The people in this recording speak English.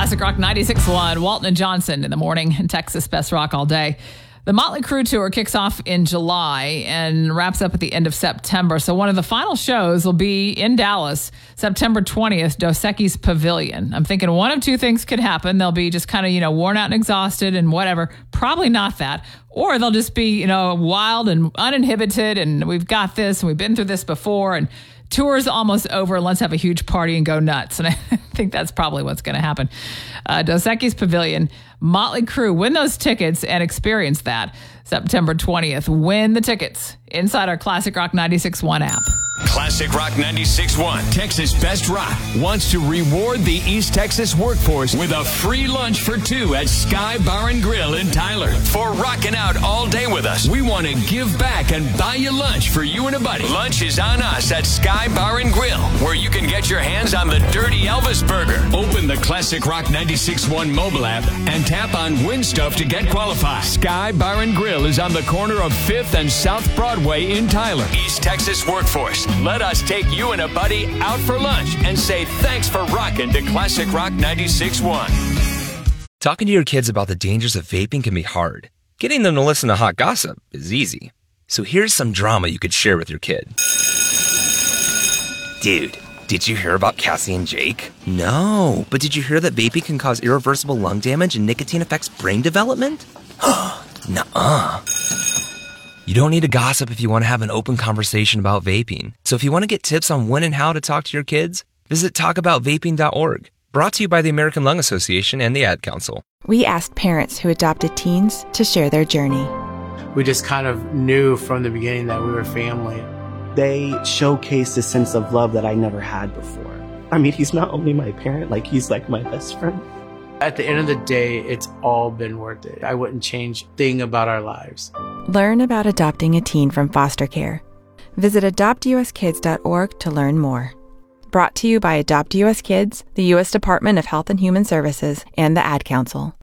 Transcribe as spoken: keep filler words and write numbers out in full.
Classic Rock ninety-six point one, Walton and Johnson in the morning, and Texas Best Rock all day. The Motley Crue tour kicks off in July and wraps up at the end of September. So one of the final shows will be in Dallas, September twentieth, Dos Equis Pavilion. I'm thinking one of two things could happen. They'll be just kind of, you know, worn out and exhausted and whatever. Probably not that. Or they'll just be, you know, wild and uninhibited and we've got this and we've been through this before and tour's almost over. Let's have a huge party and go nuts. And I think that's probably what's going to happen. Uh, Dos Equis Pavilion, Motley Crue. Win those tickets and experience that September twentieth. Win the tickets inside our Classic Rock ninety-six point one app. Classic Rock ninety-six point one, Texas Best Rock, wants to reward the East Texas workforce with a free lunch for two at Sky Bar and Grill in Tyler. For rocking out all day with us, we want to give back and buy you lunch for you and a buddy. Lunch is on us at Sky Bar and Grill, where you can get your hands on the Dirty Elvis Burger. Open the Classic Rock ninety-six point one mobile app and tap on Win Stuff to get qualified. Sky Bar and Grill is on the corner of fifth and South Broadway in Tyler. East Texas workforce, let us take you and a buddy out for lunch and say thanks for rocking to Classic Rock ninety-six point one. Talking to your kids about the dangers of vaping can be hard. Getting them to listen to hot gossip is easy. So here's some drama you could share with your kid. Dude, did you hear about Cassie and Jake? No, but did you hear that vaping can cause irreversible lung damage and nicotine affects brain development? Nuh-uh. You don't need to gossip if you want to have an open conversation about vaping. So if you want to get tips on when and how to talk to your kids, visit talk about vaping dot org. Brought to you by the American Lung Association and the Ad Council. We asked parents who adopted teens to share their journey. We just kind of knew from the beginning that we were family. They showcased a sense of love that I never had before. I mean, he's not only my parent, like he's like my best friend. At the end of the day, it's all been worth it. I wouldn't change a thing about our lives. Learn about adopting a teen from foster care. Visit adopt u s kids dot org to learn more. Brought to you by Adopt U S Kids, the U S Department of Health and Human Services, and the Ad Council.